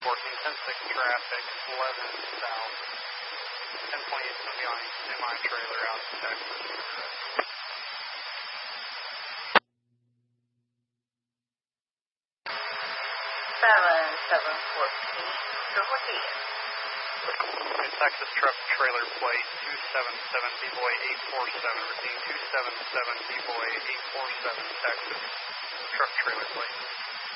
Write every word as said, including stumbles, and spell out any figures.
Working ten six traffic, eleven south. ten twenty-eight is going to be on a semi-trailer out of Texas. seven seven fourteen, Circle T. A Texas truck trailer plate two seven seven B Boy eight four seven, repeating two seven seven B Boy eight four seven, Texas truck trailer plate.